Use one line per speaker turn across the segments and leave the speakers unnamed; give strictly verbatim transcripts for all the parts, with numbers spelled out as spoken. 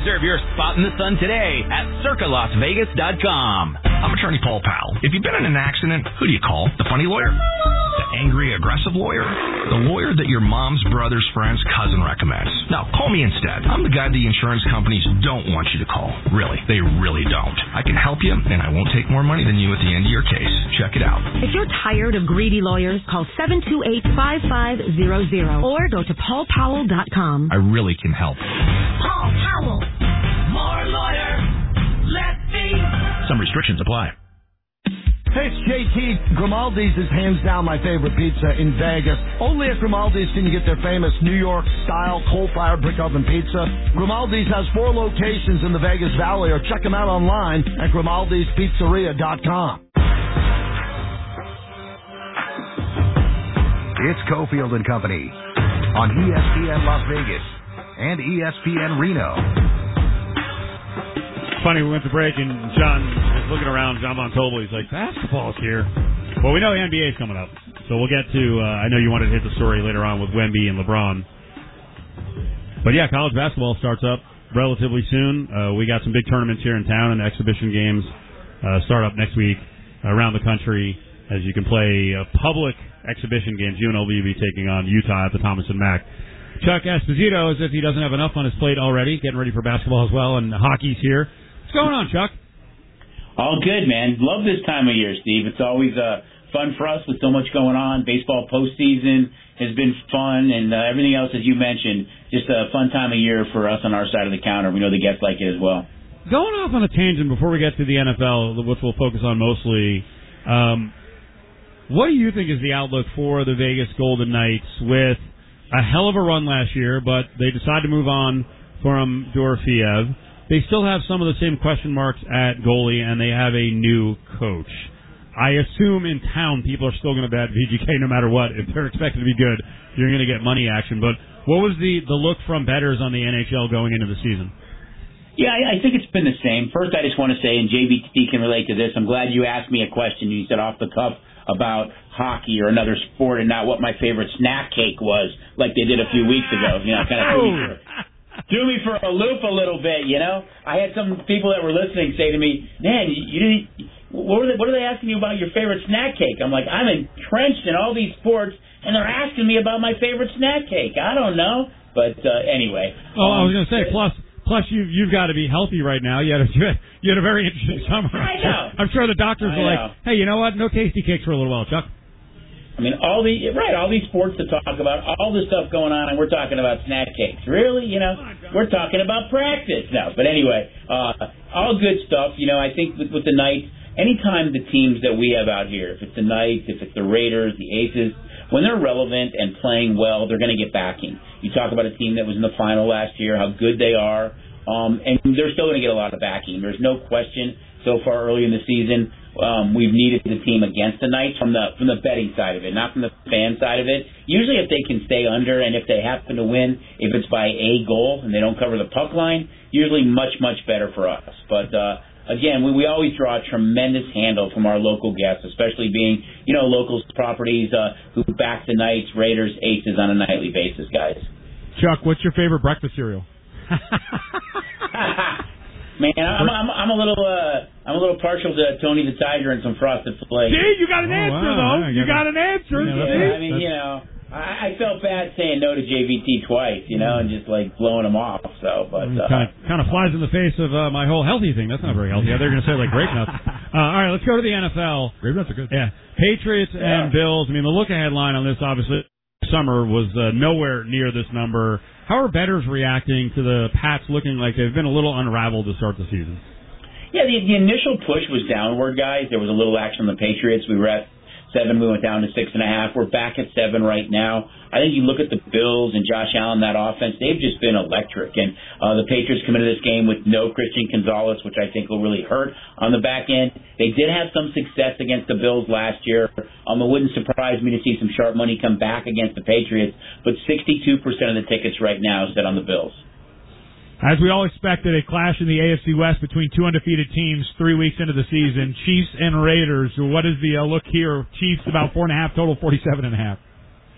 Reserve your spot in the sun today at circa las vegas dot com.
I'm attorney Paul Powell. If you've been in an accident, who do you call? The funny lawyer? The angry, aggressive lawyer? The lawyer that your mom's brother's friend's cousin recommends? No, call me instead. I'm the guy the insurance companies don't want you to call. Really, they really don't. I can help you, and I won't take more money than you at the end of your case. Check it out.
If you're tired of greedy lawyers, call seven two eight, five five zero zero or go to paul powell dot com.
I really can help.
Paul Powell. More lawyer. Let's see.
Some restrictions apply.
Hey, it's J T. Grimaldi's is hands down my favorite pizza in Vegas. Only at Grimaldi's can you get their famous New York-style coal-fired brick oven pizza. Grimaldi's has four locations in the Vegas Valley, or check them out online at grimaldis pizzeria dot com.
It's Cofield and Company on E S P N Las Vegas and E S P N Reno.
Funny, we went to break, and John is looking around, John Montobel, he's like, basketball's here. Well, we know the N B A's coming up, so we'll get to, uh, I know you wanted to hit the story later on with Wemby and LeBron. But yeah, college basketball starts up relatively soon. Uh, we got some big tournaments here in town, and exhibition games uh, start up next week around the country, as you can play uh, public exhibition games. U N L V will be taking on Utah at the Thomas and Mack. Chuck Esposito, as if he doesn't have enough on his plate already, getting ready for basketball as well, and hockey's here. What's going on, Chuck?
All good, man. Love this time of year, Steve. It's always uh, fun for us with so much going on. Baseball postseason has been fun, and uh, everything else, as you mentioned, just a fun time of year for us on our side of the counter. We know the guests like it as well.
Going off on a tangent before we get to the N F L, which we'll focus on mostly, um, what do you think is the outlook for the Vegas Golden Knights with a hell of a run last year, but they decide to move on from Dorofeev? They still have some of the same question marks at goalie, and they have a new coach. I assume in town people are still going to bet V G K no matter what. If they're expected to be good, you're going to get money action. But what was the, the look from bettors on the N H L going into the season?
Yeah, I, I think it's been the same. First, I just want to say, and J B T can relate to this, I'm glad you asked me a question. You said off the cuff about hockey or another sport and not what my favorite snack cake was, like they did a few weeks ago. You know, kind of threw me for, threw me for a loop a little bit, you know. I had some people that were listening say to me, man, you, you didn't, what, were they, what are they asking you about your favorite snack cake? I'm like, I'm entrenched in all these sports, and they're asking me about my favorite snack cake. I don't know. But uh, anyway.
Oh,
um,
I was going to say, plus... Plus, you, you've got to be healthy right now. You had a, you had a very interesting summer.
I know.
I'm sure the doctors
I
were
know.
like, hey, you know what? No tasty cakes for a little while, Chuck.
I mean, all the right, all these sports to talk about, all this stuff going on, and we're talking about snack cakes. Really? You know, we're talking about practice now. But anyway, uh, all good stuff. You know, I think with, with the Knights, anytime the teams that we have out here, if it's the Knights, if it's the Raiders, the Aces, when they're relevant and playing well, they're going to get backing. You talk about a team that was in the final last year, how good they are. Um, and they're still going to get a lot of backing. There's no question so far early in the season um, we've needed the team against the Knights from the from the betting side of it, not from the fan side of it. Usually if they can stay under and if they happen to win, if it's by a goal and they don't cover the puck line, usually much, much better for us. But, uh, again, we, we always draw a tremendous handle from our local guests, especially being, you know, local properties uh, who back the Knights, Raiders, Aces on a nightly basis, guys.
Chuck, what's your favorite breakfast cereal?
Man, I'm, I'm I'm a little uh, I'm a little partial to Tony the Tiger and some Frosted Flakes.
See, you got an
oh,
answer
wow.
though. You got an answer.
Yeah, yeah, I mean, you know, I, I felt bad saying no to J V T twice, you know, and just like blowing him off. So, but uh,
kind of kind of flies in the face of uh, my whole healthy thing. That's not very healthy. They're going to say like grape nuts. Uh, all right, let's go to the N F L.
Grape nuts are good.
Yeah, Patriots
yeah.
and Bills. I mean, the look-ahead line on this obviously summer was uh, nowhere near this number. How are bettors reacting to the Pats looking like they've been a little unraveled to start the season?
Yeah, the, the initial push was downward, guys. There was a little action on the Patriots. We were at seven. We went down to six and a half. We're back at seven right now. I think you look at the Bills and Josh Allen, that offense, they've just been electric. And uh, the Patriots come into this game with no Christian Gonzalez, which I think will really hurt on the back end. They did have some success against the Bills last year. Um, it wouldn't surprise me to see some sharp money come back against the Patriots, but sixty-two percent of the tickets right now set on the Bills.
As we all expected, a clash in the A F C West between two undefeated teams three weeks into the season, Chiefs and Raiders. What is the uh, look here? Chiefs about four and a half, total forty-seven and a half.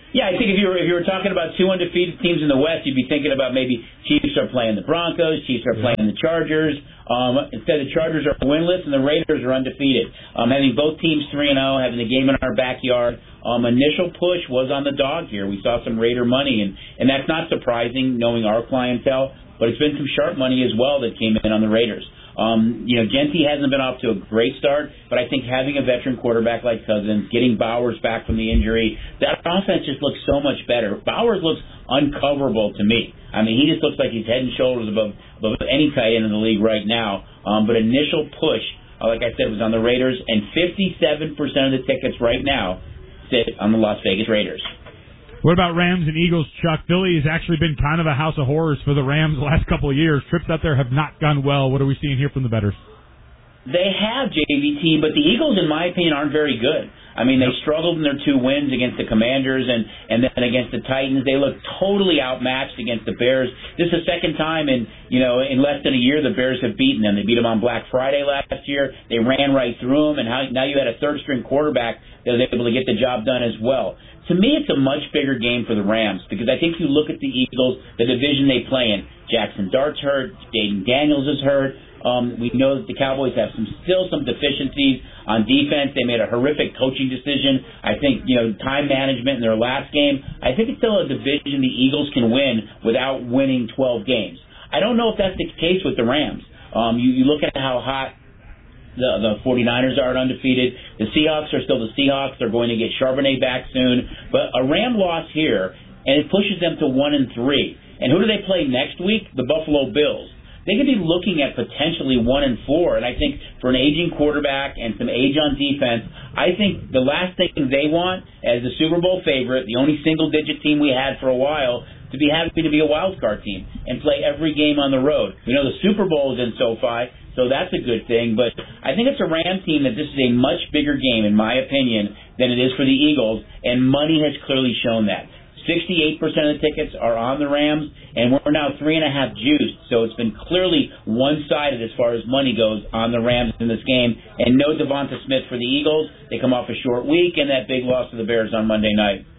Yeah, I think if you were if you were talking about two undefeated teams in the West, you'd be thinking about maybe Chiefs are playing the Broncos, Chiefs are playing the Chargers. Um, instead, the Chargers are winless and the Raiders are undefeated. Um, having both teams three and zero, having the game in our backyard. Um, initial push was on the dog here. We saw some Raider money, and and that's not surprising knowing our clientele. But it's been some sharp money as well that came in on the Raiders. Um, you know, Genty hasn't been off to a great start, but I think having a veteran quarterback like Cousins, getting Bowers back from the injury, that offense just looks so much better. Bowers looks uncoverable to me. I mean, he just looks like he's head and shoulders above, above any tight end in the league right now. Um, but initial push, uh, like I said, was on the Raiders, and fifty-seven percent of the tickets right now sit on the Las Vegas Raiders.
What about Rams and Eagles, Chuck? Philly has actually been kind of a house of horrors for the Rams the last couple of years. Trips out there have not gone well. What are we seeing here from the bettors?
They have, J V T, but the Eagles, in my opinion, aren't very good. I mean, they struggled in their two wins against the Commanders and, and then against the Titans. They look totally outmatched against the Bears. This is the second time in, you know, in less than a year the Bears have beaten them. They beat them on Black Friday last year. They ran right through them, and how, now you had a third-string quarterback that was able to get the job done as well. To me, it's a much bigger game for the Rams because I think you look at the Eagles, the division they play in. Jackson Dart's hurt. Jaden Daniels is hurt. Um, we know that the Cowboys have some still some deficiencies on defense. They made a horrific coaching decision. I think, you know, time management in their last game. I think it's still a division the Eagles can win without winning twelve games. I don't know if that's the case with the Rams. Um, you, you look at how hot the, the 49ers are undefeated. The Seahawks are still the Seahawks. They're going to get Charbonnet back soon. But a Ram loss here, and it pushes them to one and three. And who do they play next week? The Buffalo Bills. They could be looking at potentially one and four, and I think for an aging quarterback and some age on defense, I think the last thing they want as the Super Bowl favorite, the only single-digit team we had for a while, to be happy to be a wild card team and play every game on the road. We know the Super Bowl is in SoFi, so that's a good thing, but I think it's a Ram team that this is a much bigger game, in my opinion, than it is for the Eagles, and money has clearly shown that. sixty-eight percent of the tickets are on the Rams, and we're now three and a half juiced. So it's been clearly one-sided as far as money goes on the Rams in this game. And no Devonta Smith for the Eagles. They come off a short week and that big loss to the Bears on Monday night.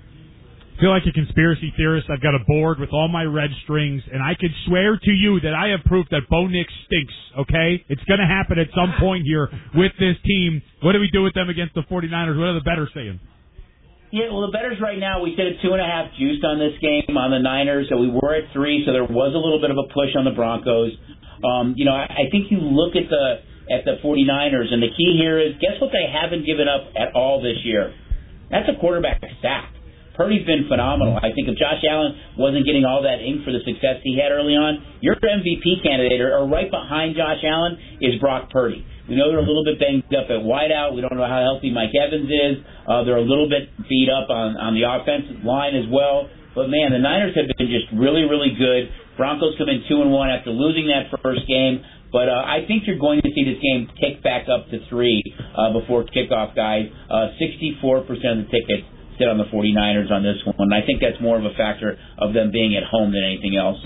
I feel like a conspiracy theorist. I've got a board with all my red strings, and I could swear to you that I have proof that Bo Nix stinks, okay? It's going to happen at some point here with this team. What do we do with them against the 49ers? What are the bettors saying?
Yeah, well, the bettors right now, we said a two and a half juiced on this game on the Niners, so we were at three, so there was a little bit of a push on the Broncos. Um, you know, I, I think you look at the at the 49ers, and the key here is, guess what they haven't given up at all this year? That's a quarterback sack. Purdy's been phenomenal. I think if Josh Allen wasn't getting all that ink for the success he had early on, your M V P candidate, or, or right behind Josh Allen, is Brock Purdy. We know they're a little bit banged up at wideout. We don't know how healthy Mike Evans is. Uh, they're a little bit beat up on, on the offensive line as well. But, man, the Niners have been just really, really good. Broncos come in two and one after losing that first game. But uh, I think you're going to see this game tick back up to three uh, before kickoff, guys. Uh, sixty-four percent of the tickets sit on the 49ers on this one. And I think that's more of a factor of them being at home than anything else.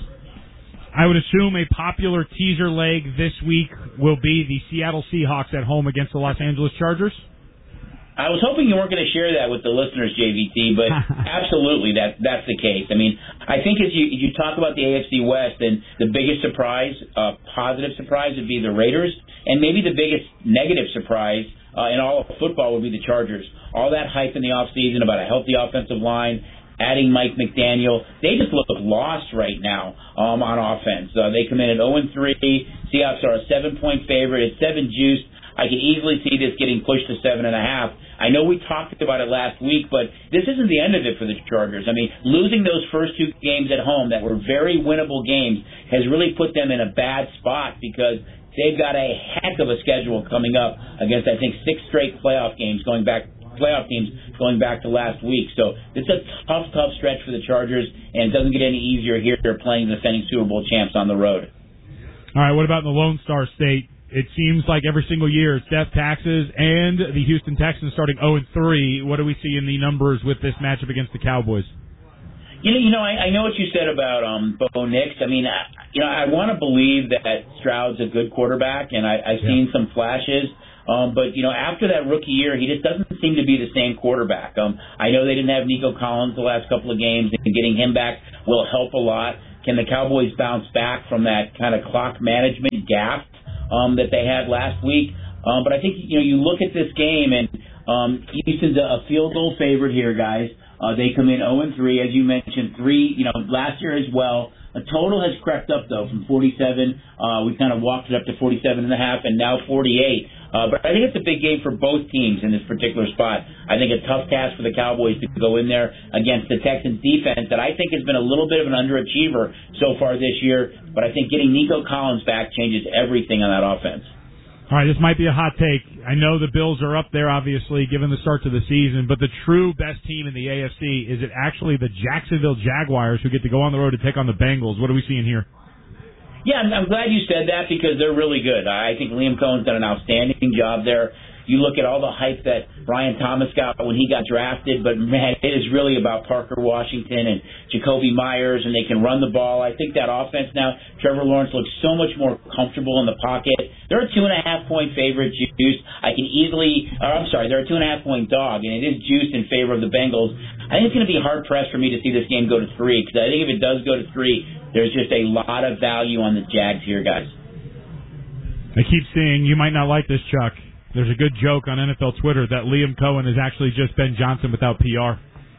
I would assume a popular teaser leg this week will be the Seattle Seahawks at home against the Los Angeles Chargers.
I was hoping you weren't going to share that with the listeners, J V T, but absolutely that that's the case. I mean, I think as you as you talk about the A F C West, and the biggest surprise, uh, positive surprise, would be the Raiders, and maybe the biggest negative surprise uh, in all of football would be the Chargers. All that hype in the offseason about a healthy offensive line, adding Mike McDaniel, they just look lost right now um, on offense. Uh, they come in at oh and three. Seahawks are a seven-point favorite. It's seven juiced. I can easily see this getting pushed to seven and a half. I know we talked about it last week, but this isn't the end of it for the Chargers. I mean, losing those first two games at home that were very winnable games has really put them in a bad spot because they've got a heck of a schedule coming up against, I think, six straight playoff games going back playoff teams going back to last week. So it's a tough, tough stretch for the Chargers, and it doesn't get any easier here. They're playing the defending Super Bowl champs on the road.
All right, what about in the Lone Star State? It seems like every single year it's death taxes and the Houston Texans starting oh and three. What do we see in the numbers with this matchup against the Cowboys?
You know, you know, I, I know what you said about um, Bo Nix. I mean, I, you know, I want to believe that Stroud's a good quarterback, and I, I've yeah. seen some flashes. Um, but, you know, after that rookie year, he just doesn't seem to be the same quarterback. Um, I know they didn't have Nico Collins the last couple of games, and getting him back will help a lot. Can the Cowboys bounce back from that kind of clock management gap um, that they had last week? Um, but I think, you know, you look at this game, and um, Houston's a field goal favorite here, guys. Uh, they come in oh and three, as you mentioned, three, you know, last year as well. The total has crept up, though, from forty-seven. Uh, we kind of walked it up to forty-seven and a half, and now forty-eight. Uh, but I think it's a big game for both teams in this particular spot. I think a tough task for the Cowboys to go in there against the Texans defense that I think has been a little bit of an underachiever so far this year. But I think getting Nico Collins back changes everything on that offense.
All right, this might be a hot take. I know the Bills are up there, obviously, given the start to the season, but the true best team in the A F C, is it actually the Jacksonville Jaguars who get to go on the road to take on the Bengals? What are we seeing here?
Yeah, I'm glad you said that because they're really good. I think Liam Cohen's done an outstanding job there. You look at all the hype that Brian Thomas got when he got drafted, but, man, it is really about Parker Washington and Jacoby Myers, and they can run the ball. I think that offense now, Trevor Lawrence looks so much more comfortable in the pocket. They're a two-and-a-half-point favorite, juiced. I can easily – or I'm sorry, they're a two-and-a-half-point dog, and it is juiced in favor of the Bengals. I think it's going to be hard-pressed for me to see this game go to three because I think if it does go to three, there's just a lot of value on the Jags here, guys.
I keep seeing – you might not like this, Chuck. There's a good joke on N F L Twitter that Liam Cohen is actually just Ben Johnson without P R.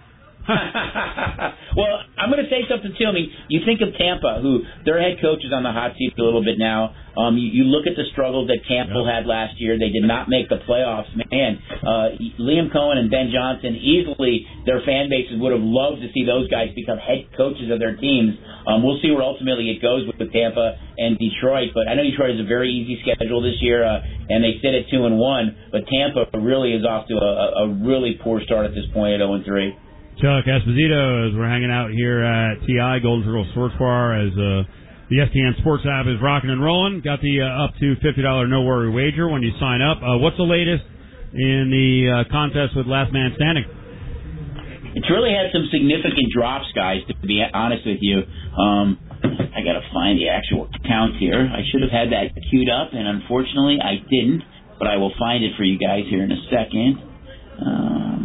Well, I'm going to say something to me. You think of Tampa, who their head coach is on the hot seat a little bit now. Um, you, you look at the struggles that Campbell had last year. They did not make the playoffs. Man, uh, Liam Cohen and Ben Johnson, easily their fan bases would have loved to see those guys become head coaches of their teams. Um, we'll see where ultimately it goes with, with Tampa and Detroit. But I know Detroit has a very easy schedule this year, uh, and they sit at two and one. But Tampa really is off to a, a really poor start at this point at oh and three.
Chuck Esposito, as we're hanging out here at T I Golden Circle Sports Bar, as uh, the S T N Sports app is rocking and rolling. Got the uh, up to fifty dollars no worry wager when you sign up. Uh, what's the latest in the uh, contest with Last Man Standing?
It's really had some significant drops, guys, to be honest with you. Um, I got to find the actual count here. I should have had that queued up, and unfortunately I didn't, but I will find it for you guys here in a second. Um,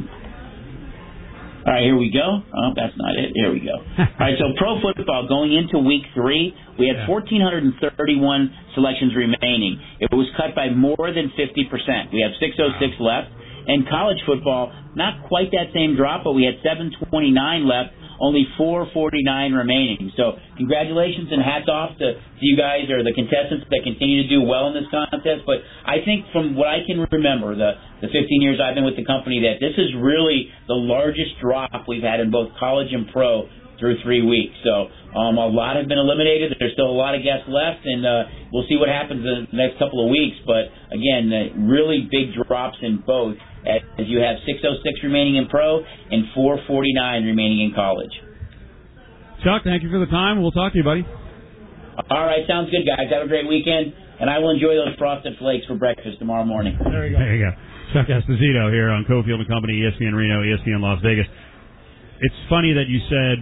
all right, here we go. Oh, that's not it. Here we go. All right, so pro football going into week three, we had one thousand four hundred thirty-one selections remaining. It was cut by more than fifty percent. We have six oh six left. And college football, not quite that same drop, but we had seven twenty-nine left, only four forty-nine remaining. So congratulations and hats off to, to you guys or the contestants that continue to do well in this contest. But I think from what I can remember, the, the fifteen years I've been with the company, that this is really the largest drop we've had in both college and pro through three weeks. So um, a lot have been eliminated. There's still a lot of guests left, and uh, we'll see what happens in the next couple of weeks. But, again, uh, really big drops in both, as you have six oh six remaining in pro and four forty-nine remaining in college.
Chuck, thank you for the time. We'll talk to you, buddy.
All right, sounds good, guys. Have a great weekend, and I will enjoy those frosted flakes for breakfast tomorrow morning.
There you go. There you go. Chuck Esposito here on Cofield and Company, E S P N Reno, E S P N Las Vegas. It's funny that you said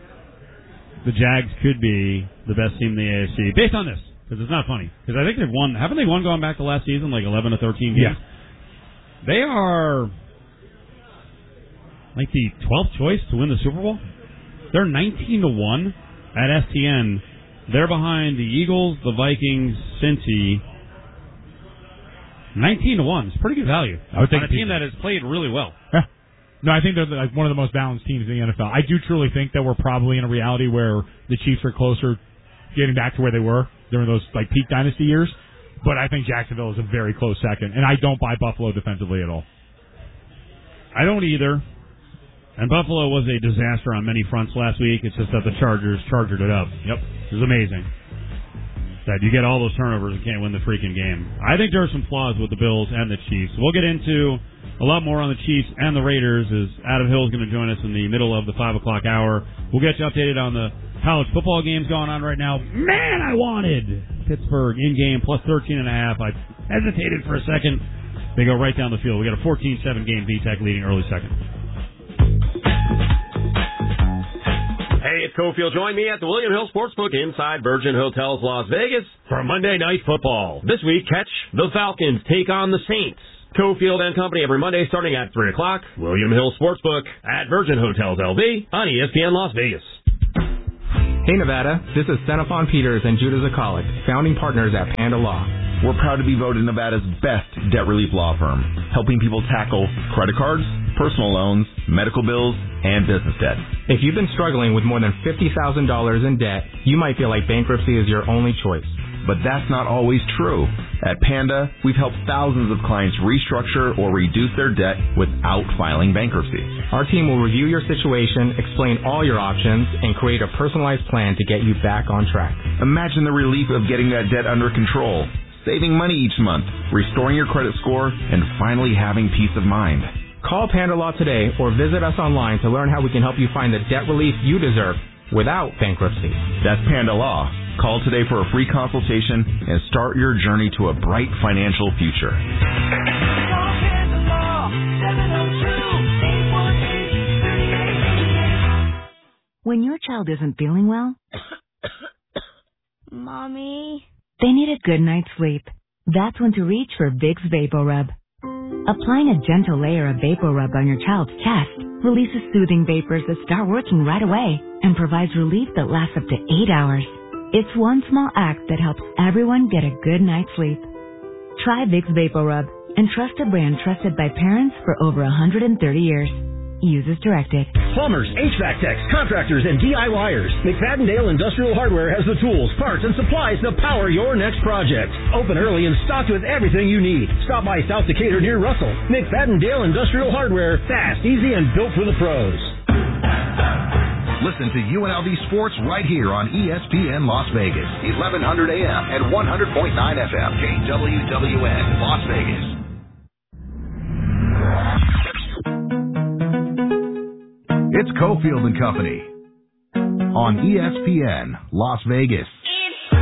the Jags could be the best team in the A F C based on this, because it's not funny. Because I think they've won. Haven't they won going back to last season, like eleven to thirteen games?
Yeah.
They are like the twelfth choice to win the Super Bowl. They're nineteen to one at S T N. They're behind the Eagles, the Vikings, Cincy. nineteen to one. It's pretty good value.
I would think
on a team that has played really well.
Yeah. No, I think they're like one of the most balanced teams in the N F L. I do truly think that we're probably in a reality where the Chiefs are closer getting back to where they were during those like peak dynasty years. But I think Jacksonville is a very close second, and I don't buy Buffalo defensively at all.
I don't either. And Buffalo was a disaster on many fronts last week. It's just that the Chargers chargered it up. Yep. It was amazing. That you get all those turnovers and can't win the freaking game. I think there are some flaws with the Bills and the Chiefs. We'll get into a lot more on the Chiefs and the Raiders as Adam Hill is going to join us in the middle of the five o'clock hour. We'll get you updated on the college football games going on right now. Man, I wanted Pittsburgh in-game plus thirteen and a half. I hesitated for a second. They go right down the field. We got a fourteen seven game V TEC leading early second.
Hey, it's Cofield. Join me at the William Hill Sportsbook inside Virgin Hotels Las Vegas for Monday Night Football. This week, catch the Falcons take on the Saints. Cofield and Company every Monday starting at three o'clock. William Hill Sportsbook at Virgin Hotels L V on E S P N Las Vegas.
Hey Nevada, this is Xenophon Peters and Judah Zakalik, founding partners at Panda Law.
We're proud to be voted Nevada's best debt relief law firm, helping people tackle credit cards, personal loans, medical bills, and business debt.
If you've been struggling with more than fifty thousand dollars in debt, you might feel like bankruptcy is your only choice.
But that's not always true. At Panda, we've helped thousands of clients restructure or reduce their debt without filing bankruptcy.
Our team will review your situation, explain all your options, and create a personalized plan to get you back on track.
Imagine the relief of getting that debt under control, saving money each month, restoring your credit score, and finally having peace of mind.
Call Panda Law today or visit us online to learn how we can help you find the debt relief you deserve without bankruptcy.
That's Panda Law. Call today for a free consultation and start your journey to a bright financial future.
When your child isn't feeling well,
Mommy,
they need a good night's sleep. That's when to reach for Vicks VapoRub. Applying a gentle layer of VapoRub on your child's chest releases soothing vapors that start working right away and provides relief that lasts up to eight hours. It's one small act that helps everyone get a good night's sleep. Try Vicks VapoRub, a trusted brand trusted by parents for over one hundred thirty years. Use as directed.
Plumbers, H V A C techs, contractors, and DIYers. McFadden-Dale Industrial Hardware has the tools, parts, and supplies to power your next project. Open early and stocked with everything you need. Stop by South Decatur near Russell. McFadden-Dale Industrial Hardware. Fast, easy, and built for the pros.
Listen to U N L V Sports right here on E S P N Las Vegas, eleven hundred A M and one hundred point nine F M, K W W N, Las Vegas. It's Cofield and Company on E S P N Las Vegas.